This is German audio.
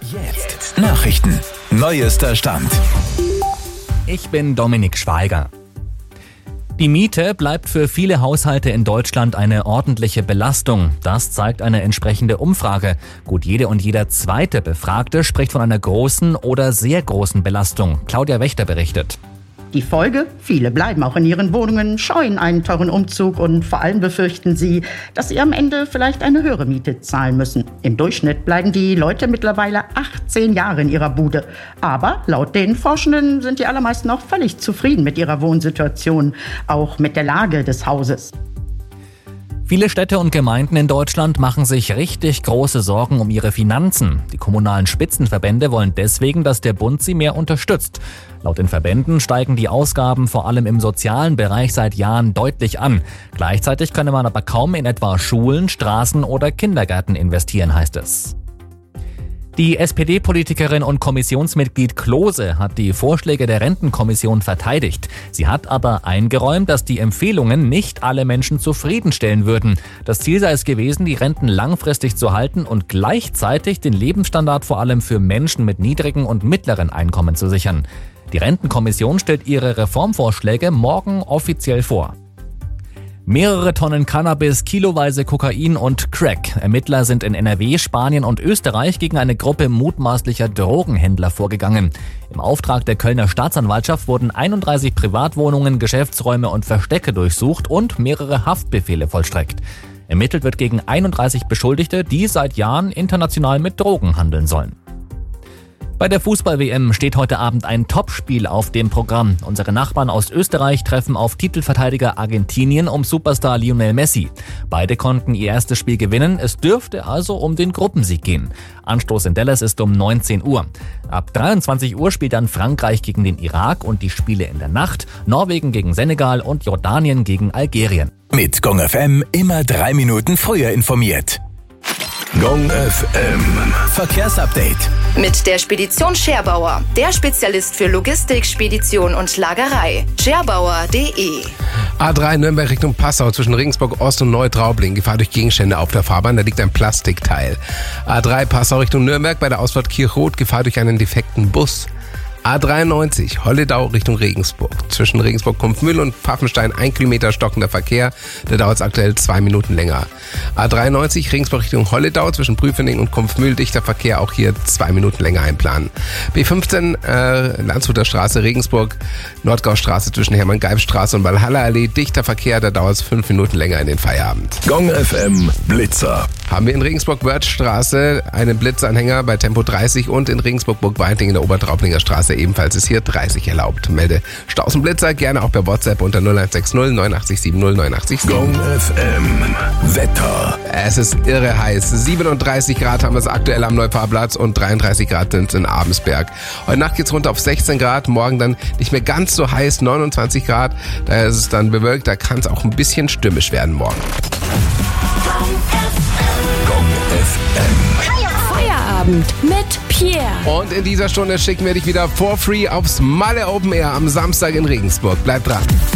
Jetzt Nachrichten. Neuester Stand. Ich bin Dominik Schweiger. Die Miete bleibt für viele Haushalte in Deutschland eine ordentliche Belastung. Das zeigt eine entsprechende Umfrage. Gut jede und jeder zweite Befragte spricht von einer großen oder sehr großen Belastung. Claudia Wächter berichtet. Die Folge? Viele bleiben auch in ihren Wohnungen, scheuen einen teuren Umzug und vor allem befürchten sie, dass sie am Ende vielleicht eine höhere Miete zahlen müssen. Im Durchschnitt bleiben die Leute mittlerweile 18 Jahre in ihrer Bude. Aber laut den Forschenden sind die allermeisten auch völlig zufrieden mit ihrer Wohnsituation, auch mit der Lage des Hauses. Viele Städte und Gemeinden in Deutschland machen sich richtig große Sorgen um ihre Finanzen. Die kommunalen Spitzenverbände wollen deswegen, dass der Bund sie mehr unterstützt. Laut den Verbänden steigen die Ausgaben vor allem im sozialen Bereich seit Jahren deutlich an. Gleichzeitig könne man aber kaum in etwa Schulen, Straßen oder Kindergärten investieren, heißt es. Die SPD-Politikerin und Kommissionsmitglied Klose hat die Vorschläge der Rentenkommission verteidigt. Sie hat aber eingeräumt, dass die Empfehlungen nicht alle Menschen zufriedenstellen würden. Das Ziel sei es gewesen, die Renten langfristig zu halten und gleichzeitig den Lebensstandard vor allem für Menschen mit niedrigen und mittleren Einkommen zu sichern. Die Rentenkommission stellt ihre Reformvorschläge morgen offiziell vor. Mehrere Tonnen Cannabis, kiloweise Kokain und Crack. Ermittler sind in NRW, Spanien und Österreich gegen eine Gruppe mutmaßlicher Drogenhändler vorgegangen. Im Auftrag der Kölner Staatsanwaltschaft wurden 31 Privatwohnungen, Geschäftsräume und Verstecke durchsucht und mehrere Haftbefehle vollstreckt. Ermittelt wird gegen 31 Beschuldigte, die seit Jahren international mit Drogen handeln sollen. Bei der Fußball-WM steht heute Abend ein Topspiel auf dem Programm. Unsere Nachbarn aus Österreich treffen auf Titelverteidiger Argentinien um Superstar Lionel Messi. Beide konnten ihr erstes Spiel gewinnen. Es dürfte also um den Gruppensieg gehen. Anstoß in Dallas ist um 19 Uhr. Ab 23 Uhr spielt dann Frankreich gegen den Irak und die Spiele in der Nacht. Norwegen gegen Senegal und Jordanien gegen Algerien. Mit Gong FM immer 3 Minuten früher informiert. Gong FM Verkehrsupdate. Mit der Spedition Scherbauer, der Spezialist für Logistik, Spedition und Lagerei. Scherbauer.de. A3 Nürnberg Richtung Passau zwischen Regensburg Ost und Neutraubling. Gefahr durch Gegenstände auf der Fahrbahn, da liegt ein Plastikteil. A3 Passau Richtung Nürnberg bei der Ausfahrt Kirchroth. Gefahr durch einen defekten Bus. A93 Holledau Richtung Regensburg. Zwischen Regensburg-Kumpfmühl und Pfaffenstein 1 Kilometer stockender Verkehr. Da dauert es aktuell 2 Minuten länger. A93 Regensburg Richtung Holledau zwischen Prüfening und Kumpfmühl. Dichter Verkehr, auch hier 2 Minuten länger einplanen. B15 Landshuter Straße Regensburg. Nordgaustraße zwischen Hermann-Geib-Straße und Walhalla-Allee. Dichter Verkehr, da dauert es 5 Minuten länger in den Feierabend. Gong FM Blitzer. Haben wir in Regensburg-Wörthstraße einen Blitzanhänger bei Tempo 30 und in Regensburg-Burgweiting in der Obertraublinger Straße ebenfalls ist hier 30 erlaubt. Melde Staus und Blitzer gerne auch per WhatsApp unter 0160 8970 8970. Gong FM Wetter. Es ist irre heiß. 37 Grad haben wir es aktuell am Neufahrplatz und 33 Grad sind es in Abensberg. Heute Nacht geht's runter auf 16 Grad, morgen dann nicht mehr ganz so heiß, 29 Grad. Daher ist es dann bewölkt, da kann es auch ein bisschen stürmisch werden morgen. Gong FM. Feierabend mit Pierre. Und in dieser Stunde schicken wir dich wieder for free aufs Malle Open Air am Samstag in Regensburg. Bleib dran.